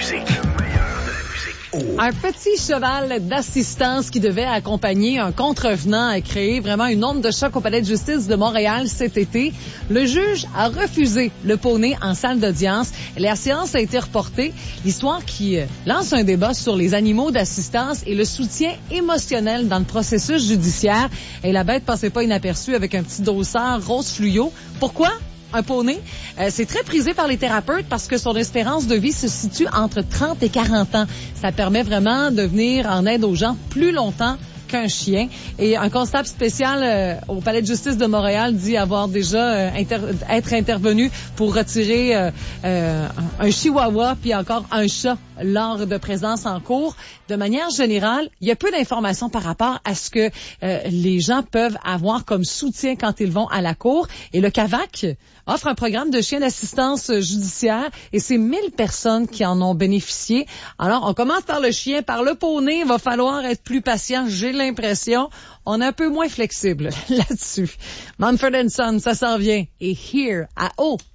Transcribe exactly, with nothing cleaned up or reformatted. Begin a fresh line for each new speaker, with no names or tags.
Un petit cheval d'assistance qui devait accompagner un contrevenant a créé vraiment une onde de choc au palais de justice de Montréal cet été. Le juge a refusé le poney en salle d'audience. La séance a été reportée. L'histoire qui lance un débat sur les animaux d'assistance et le soutien émotionnel dans le processus judiciaire. Et la bête passait pas inaperçue avec un petit dossard rose fluo. Pourquoi? Un poney, euh, c'est très prisé par les thérapeutes parce que son espérance de vie se situe entre trente et quarante ans. Ça permet vraiment de venir en aide aux gens plus longtemps qu'un chien. Et un constable spécial euh, au palais de justice de Montréal dit avoir déjà euh, inter- être intervenu pour retirer euh, euh, un chihuahua puis encore un chat lors de présence en cours. De manière générale, il y a peu d'informations par rapport à ce que euh, les gens peuvent avoir comme soutien quand ils vont à la cour. Et le C A V A C offre un programme de chiens d'assistance judiciaire et c'est mille personnes qui en ont bénéficié. Alors, on commence par le chien, par le poney. Il va falloir être plus patient, j'ai l'impression. On est un peu moins flexible là-dessus. Mumford and Son, ça s'en vient. Et Here à O